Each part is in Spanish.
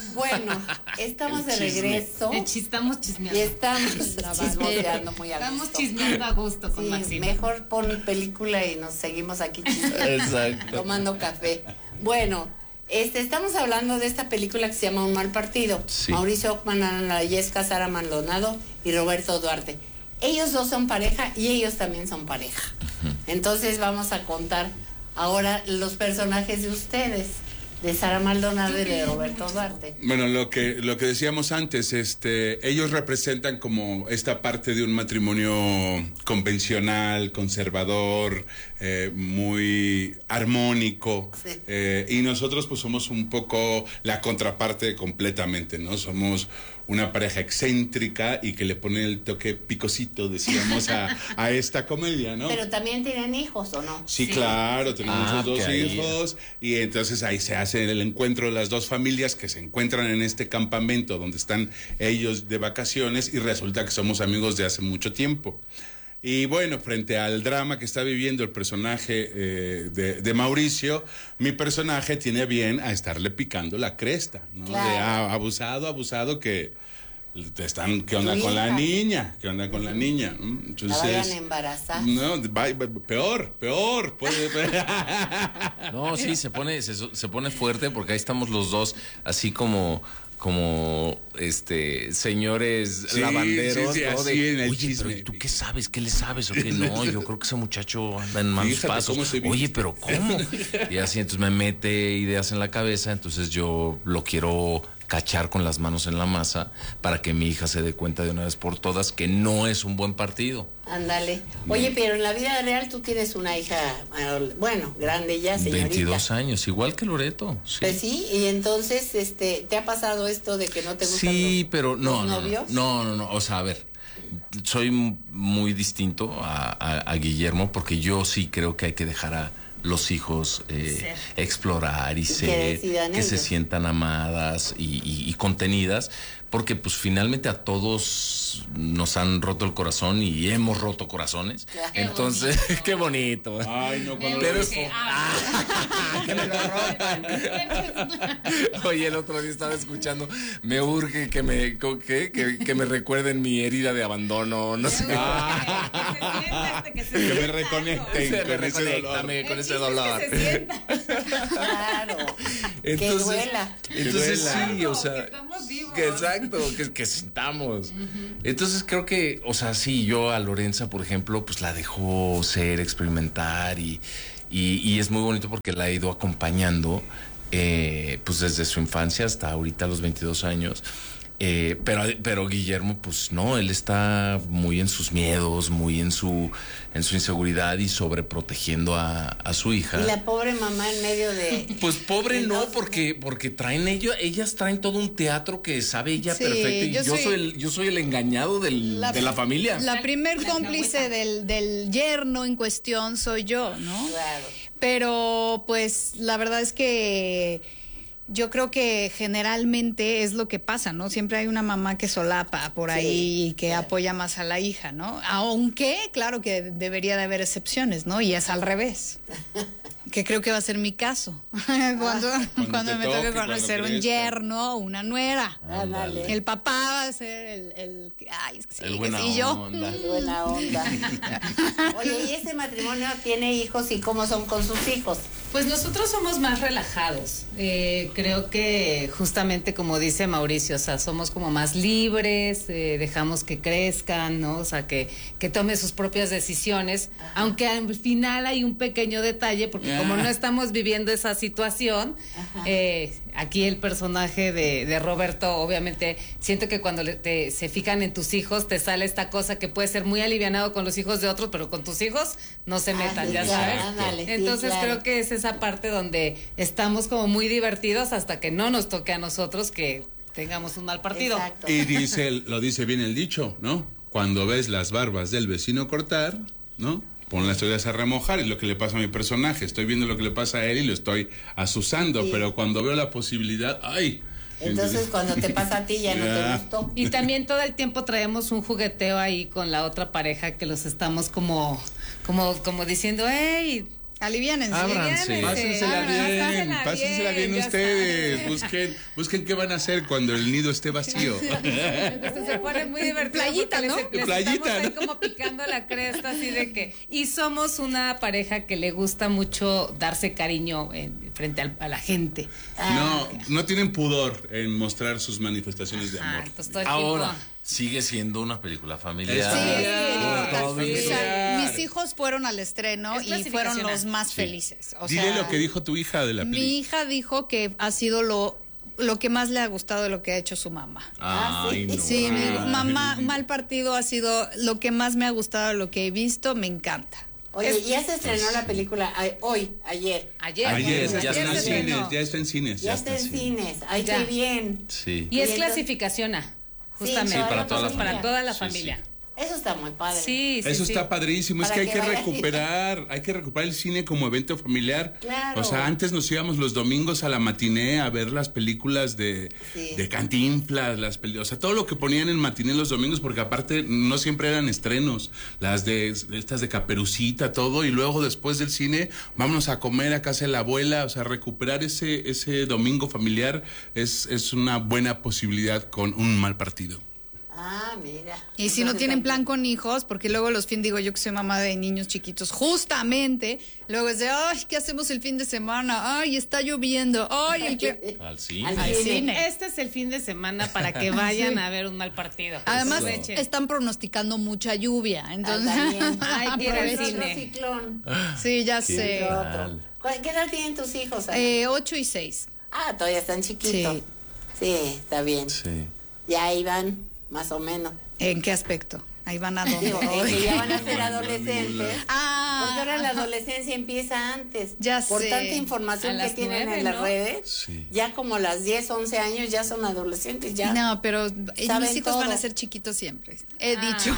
Bueno, estamos de regreso. Estamos chismeando. Y estamos chismeando muy a gusto. Estamos chismeando a gusto con Maximo. Mejor pon película y nos seguimos aquí chismeando. Exacto. Tomando café. Bueno, estamos hablando de esta película que se llama Un mal partido. Sí. Mauricio Ockman, Ana Yesca, Sara Maldonado y Roberto Duarte. Ellos dos son pareja y ellos también son pareja. Entonces vamos a contar ahora los personajes de ustedes, de Sara Maldonado y de Roberto Duarte. Bueno, lo que decíamos antes, ellos representan como esta parte de un matrimonio convencional, conservador, muy armónico, Sí. y nosotros pues somos un poco la contraparte completamente, ¿no? Somos una pareja excéntrica y que le pone el toque picosito, decíamos, a esta comedia, ¿no? Pero también tienen hijos, ¿o no? Sí, claro, tenemos los dos que ahí- hijos y entonces ahí se hace el encuentro de las dos familias que se encuentran en este campamento donde están ellos de vacaciones y resulta que somos amigos de hace mucho tiempo. Y bueno, frente al drama que está viviendo el personaje de Mauricio, mi personaje tiene bien a estarle picando la cresta, ¿no? Claro. De abusado que están, ¿qué onda Tu con la hija. niña? ¿Qué onda con la niña? La vayan a embarazar. No, peor, puede. No, sí, se pone fuerte porque ahí estamos los dos así como señores Sí, lavanderos, sí, ¿no? así en el oye, chisme. pero ¿y tú qué sabes? ¿Qué le sabes o qué no? Yo creo que ese muchacho anda en malos Fíjate pasos. cómo se viste. Oye, pero ¿cómo? Y así entonces me mete ideas en la cabeza, entonces yo lo quiero cachar con las manos en la masa para que mi hija se dé cuenta de una vez por todas que no es un buen partido. Ándale. Oye, pero en la vida real tú tienes una hija, bueno, grande ya, señorita. 22 años, igual que Loreto. Sí. Pues sí, y entonces, ¿te ha pasado esto de que no te gustan Sí, los, pero los novios? no, o sea, a ver, soy muy distinto a Guillermo porque yo sí creo que hay que dejar a los hijos explorar y ser, decidan que se ellos. sientan amadas y contenidas, porque pues finalmente a todos nos han roto el corazón y hemos roto corazones. Claro. Entonces, qué bonito. Ay, no, cuando Pero lo es- dijo. que me lo rompan. Oye, el otro día estaba escuchando, me urge que me recuerden mi herida de abandono, no sé. Que me reconecten con ese dolor. Reconéctame con ese dolor. Claro. Que Entonces- duela. Entonces duela. sí, o sea, Que estamos vivos. que exacto, que sintamos. Entonces creo que, o sea, sí, yo a Lorenza, por ejemplo, pues la dejo ser, experimentar y es muy bonito porque la he ido acompañando, pues desde su infancia hasta ahorita los 22 años. Pero Guillermo, pues no, él está muy en sus miedos, muy en su inseguridad y sobreprotegiendo a su hija. Y la pobre mamá en medio de... Pues pobre de no, dos- porque traen ellas traen todo un teatro que sabe ella Sí, perfecto y yo yo soy el engañado de la familia. La primer La cómplice alcahueta. del yerno en cuestión soy yo, ¿no? Claro. Pero pues la verdad es que yo creo que generalmente es lo que pasa, ¿no? Siempre hay una mamá que solapa por ahí y que claro. apoya más a la hija, ¿no? Aunque, claro que debería de haber excepciones, ¿no? Y es al revés. Que creo que va a ser mi caso. cuando Cuando te me toque, toque cuando conocer un crezca. yerno o una nuera. Ándale. El papá va a ser ay, es que sí, El que buena sí, yo. onda. Buena onda. Oye, ¿y ese matrimonio tiene hijos y cómo son con sus hijos? Pues nosotros somos más relajados. Creo que justamente como dice Mauricio, o sea, somos como más libres, dejamos que crezcan, ¿no? O sea, que tome sus propias decisiones, aunque al final hay un pequeño detalle, porque como no estamos viviendo esa situación, aquí el personaje de Roberto, obviamente, siento que cuando se fijan en tus hijos, te sale esta cosa que puede ser muy alivianado con los hijos de otros, pero con tus hijos no se metan, sí, ya claro, sabes. ándale, sí, Entonces claro. creo que es esa parte donde estamos como muy divertidos hasta que no nos toque a nosotros que tengamos un mal partido. Exacto. Y lo dice bien el dicho, ¿no? Cuando ves las barbas del vecino cortar, ¿no? Pon las tuyas a remojar, es lo que le pasa a mi personaje. Estoy viendo lo que le pasa a él y lo estoy asusando, Sí. pero cuando veo la posibilidad, ¡ay! Entonces, cuando te pasa a ti ya no te Ya. gustó. Y también todo el tiempo traemos un jugueteo ahí con la otra pareja que los estamos como diciendo, hey, Aliviánense. Ábranse. Pásensela bien ya ustedes. Busquen qué van a hacer cuando el nido esté vacío. Entonces se pone muy divertido. Playita, porque ¿no? Les Playita, estamos ahí ¿no? como picando la cresta, así de que. Y somos una pareja que le gusta mucho darse cariño frente a la gente. No tienen pudor en mostrar sus manifestaciones de amor. Entonces todo el Ahora, tiempo. sigue siendo una película familiar. Es Sí, Todo o sea, familiar. mis hijos fueron al estreno Es y fueron clasificación A. los más felices. O Dile sea, lo que dijo tu hija de la mi película. hija dijo que ha sido lo que más le ha gustado de lo que ha hecho su mamá. Ay, no. Sí, me dijo, mamá, Mal Partido ha sido lo que más me ha gustado de lo que he visto, me encanta. Oye, ya se estrenó la película ayer. Ayer, ya está en se cines, estrenó. ya está en cines. Ya está en cines. Ay, Ya. qué bien. Sí. Y es Y entonces- clasificación A, justamente. Sí, para toda la Para toda la Sí, familia. Eso está muy padre. Sí, sí, Eso sí. está padrísimo, es Para que hay que que vayan. hay que recuperar el cine como evento familiar. Claro. O sea, antes nos íbamos los domingos a la matiné a ver las películas de Cantinflas, o sea, todo lo que ponían en matiné los domingos, porque aparte no siempre eran estrenos, las de estas de Caperucita, todo, y luego después del cine, vámonos a comer a casa de la abuela, o sea, recuperar ese domingo familiar es una buena posibilidad con un Mal Partido. Ah, mira. Y si no tienen plan con hijos, porque luego los fines, digo yo que soy mamá de niños chiquitos, justamente, luego es de, ay, ¿qué hacemos el fin de semana? Ay, está lloviendo, ay, Al cine. Al cine. Este es el fin de semana para que vayan a ver un mal partido. Además, Aprovechen. están pronosticando mucha lluvia, entonces, también. Hay que ir al aprovechen. cine. Otro ciclón. Sí, ya sé. tal? ¿Qué edad tienen tus hijos? Ana? 8 y 6. Ah, todavía están chiquitos. Sí. Sí, está bien. Sí. Ya iban, más o menos. ¿En qué aspecto? Ahí van a Digo, dónde. que ya van a ser adolescentes. Ah, Porque ahora la adolescencia empieza antes. Ya Por sé. tanta información A que las tienen 9, en las ¿no? redes, Sí. ya como a las 10, 11 años ya son adolescentes, ya. no, pero Saben mis hijos van todo. a ser chiquitos siempre. He dicho.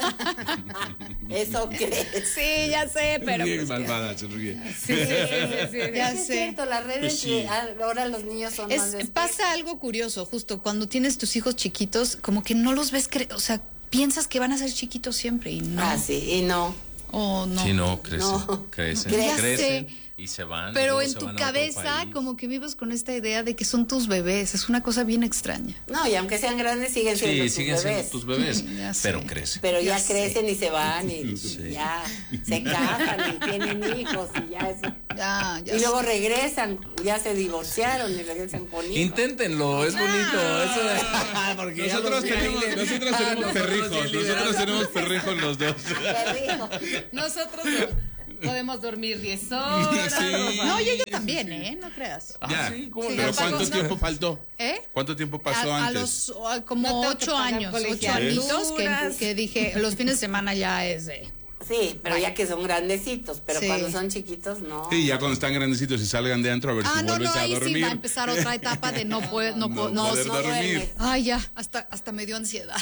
Eso crees. Sí, ya sé, pero Bien pues, malvada, se ríe. Sí, sí, sí, sí. Ya Es sé. cierto, las redes, Pues sí. ahora los niños son más pasa algo curioso, justo cuando tienes tus hijos chiquitos, como que no los ves, o sea, piensas que van a ser chiquitos siempre y no. Ah, sí, y no. O no. Sí, no, crecen. No. Crecen. Ya Crecen sé. y se van. y Pero luego en se tu van a otro cabeza, país. como que vives con esta idea de que son tus bebés. Es una cosa bien extraña. No, y aunque sean grandes, siguen siendo Sí, tus siguen siendo bebés. tus bebés, Ya sé. pero crecen. Pero ya Ya sé. crecen y se van y ya se casan y tienen hijos y ya es. Ya Y luego regresan, ya se divorciaron y regresan con hijos. Inténtenlo, es bonito. Eso de... Porque ya Nosotros los vi ahí tenemos, de- nosotros Ah, tenemos nosotros perrijos, ya nosotros lideramos. tenemos perrijos los dos. Qué rico. Nosotros podemos dormir 10 horas. Sí. No, yo también, ¿eh? No creas. Ya. sí, ¿cómo Pero no? ¿cuánto No. tiempo faltó? ¿Eh? ¿Cuánto tiempo pasó a antes? como No tengo que 8 pagar años, 8 colegiaturas. añitos que dije, los fines de semana ya es de... Sí, pero ya que son grandecitos, pero Sí. cuando son chiquitos, no. Sí, ya cuando están grandecitos y salgan de antro a ver si no, vuelves a ahí dormir. sí va a empezar otra etapa de no puedo, no puedo, no, poder no. dormir. duermes. Ay, ya, hasta me dio ansiedad.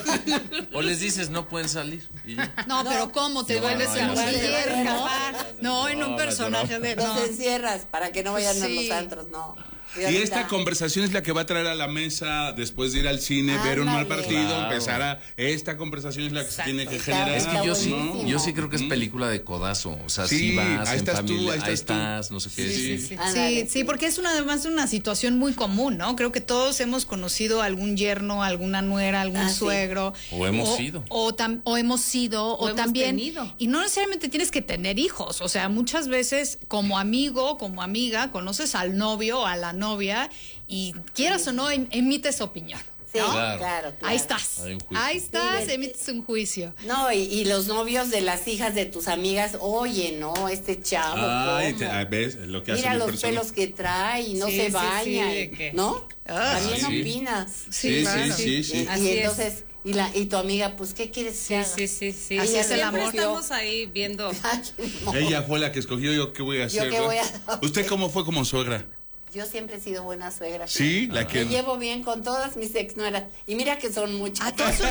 O les dices, no pueden salir. Y ya. No, pero ¿cómo te No, vuelves no, en no, un no, infierno? No, en un No, personaje de... Los No. encierras para que no vayan a Sí. los antros, no. Y esta conversación es la que va a traer a la mesa después de ir al cine, ver un mal Ándale. partido, Claro. empezar a... Esta conversación es la que se tiene que Está- generar. Es que yo sí, buenísimo. yo sí creo que es película de codazo. O sea, Sí, si vas ahí en estás tú, familia, ahí ahí estás tú. estás, no sé qué. Sí. Ándale, Sí, porque es además una situación muy común, ¿no? Creo que todos hemos conocido algún yerno, alguna nuera, algún Sí. suegro. O hemos sido. O hemos sido, o hemos también. tenido. Y no necesariamente tienes que tener hijos. O sea, muchas veces como amigo, como amiga, conoces al novio o a la novia y quieras o no, emites opinión. Sí, ¿no? Claro. Ahí estás. Hay un juicio. Ahí estás, Sí, emites un juicio. No, y los novios de las hijas de tus amigas, oye, no, este chavo, Ay, ¿cómo? ¿ves? Lo que hace Mira mi los persona. pelos que trae y no Sí, se sí, baña, sí, ¿de qué? ¿no? También sí. opinas. Sí, claro. sí, sí. Y Así es. entonces, y tu amiga, pues, ¿qué quieres que Sí, haga? sí, sí, sí. Así es el Siempre amor. estamos ahí viendo. Ay, no. Ella fue la que escogió, yo qué voy a hacer. qué voy a ¿verdad? hacer. ¿Usted cómo fue como suegra? Yo siempre he sido buena suegra. Sí, la que... Me llevo bien con todas mis exnueras. Y mira que son muchas. Ah, ¿todos son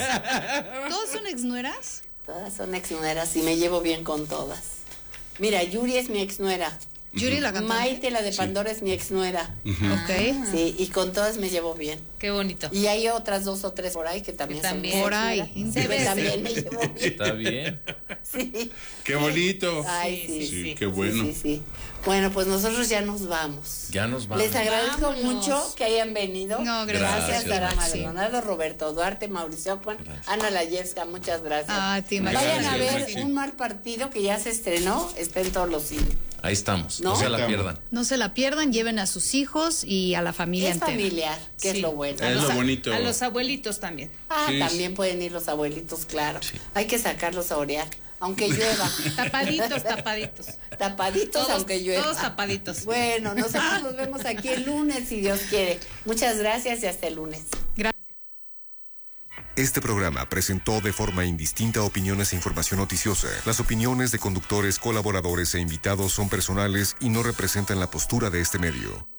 ex? ¿Todos son exnueras? Todas son exnueras y me llevo bien con todas. Mira, Yuri es mi exnuera. Yuri la cantante. Maite, la de Pandora, es mi exnuera. Ok. Sí, y con todas me llevo bien. Qué bonito. Y hay otras 2 o 3 por ahí que también, Que son también. mis Por ahí. exnueras. Se Que ve. también me llevo bien. Está bien. Sí. ¡Qué bonito! Ay, sí. Sí, qué bueno. Sí. Bueno, pues nosotros ya nos vamos. Ya nos vamos. Les agradezco Vámonos. mucho que hayan venido. No, Gracias, gracias, Sara Maxi. Maldonado, Roberto Duarte, Mauricio Juan, Ana Layevska, muchas gracias. Ah, a ti, Maxi. Vayan a Gracias, ver Maxi. Un Mal Partido que ya se estrenó, está en todos los cines. Ahí estamos. ¿No? No se la Estamos. pierdan. No se la pierdan, lleven a sus hijos y a la familia Es entera. familiar, que Sí. es lo bueno. Es lo bonito. A los abuelitos también. Ah, Sí. también pueden ir los abuelitos, claro. Hay que sacarlos a orear, aunque llueva. Tapaditos. Tapaditos, Todos, aunque llueva. todos tapaditos. Bueno, nosotros nos vemos aquí el lunes, si Dios quiere. Muchas gracias y hasta el lunes. Gracias. Este programa presentó de forma indistinta opiniones e información noticiosa. Las opiniones de conductores, colaboradores e invitados son personales y no representan la postura de este medio.